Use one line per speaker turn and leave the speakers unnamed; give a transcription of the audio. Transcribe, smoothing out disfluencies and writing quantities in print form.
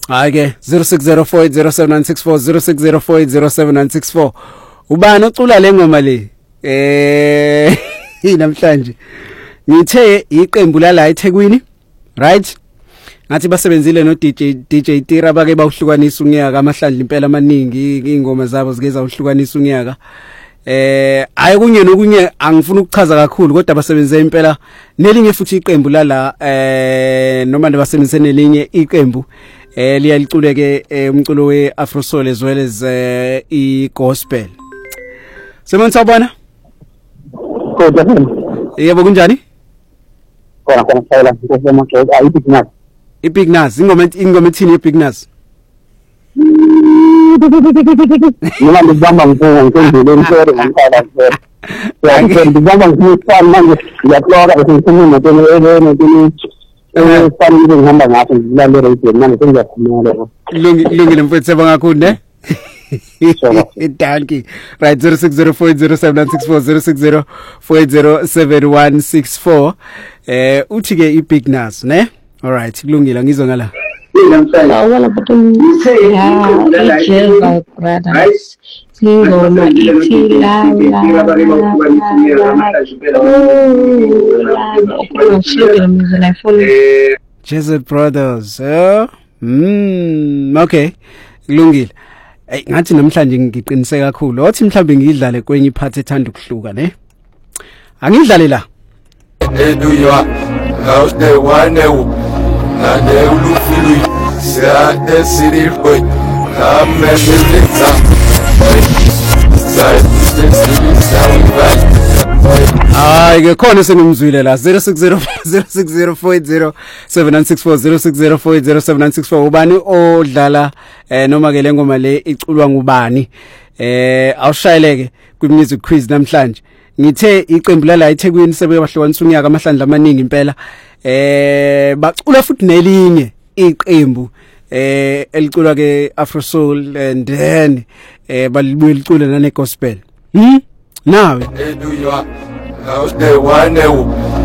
Hayi ke 0604807964 0604807964 ubani ocula le ngoma le namhlanje ngithe iqembu la eThekwini right ngathi basebenzile no DJ Tira bake bawuhlukanisa unyaka amahlandla impela amaningi ingoma zabo zikeza uhlukanisa unyaka ayi kunye nokunye angifuna ukuchaza kakhulu kodwa basebenze impela nelinye futhi iqembu la noma basebenze nelinye iqembu liyalicule ke umculo we Afro Soul as well as I gospel. Semonza sabona? Yebo kunjani?
Khona phela ngizoma ke Big Nas.
Big Nas ingoma ethini Big Nas?
Mina ngizama ngikwenzeleni ngicela ngicela nje. Ya ngizama ngifana manje ngiyaxoka ukuthi ngimene fanele ngihamba ngathi ngilalele radio manje sengiyakhuluma
Lungile mfethu sebanga kakhulu ne? Thank you. Right 0604807964 0604807164 uthi ke iBig Nas ne? All right kulungile ngizwa ngala.
Wala button yeah brothers ngoma ithi la
Jesuit Brothers okay kulungile ngathi namhlanje ngiqiniseka kakhulu othi mhlambe ngidlale kwenye iphathi ethanda ukuhluka ne angidlale la
eduywa ngawude wanewu nane ulufilu sa esiriwe ngamemeliza
Hayi ke khona sengimzwile la 0604807964 0604807964 ubani odlala noma ke lengoma le iculwa ngubani awushayeleke kwi-music quiz namhlanje ngithe iqembu la eThekwini sebeke bahlukanisa unyaka amahlandla amaningi impela bacula futhi nelinye iqembu eliculwa ke Afro Soul and then balibuye licula nane gospel nawe
eduywa ngawude wanewu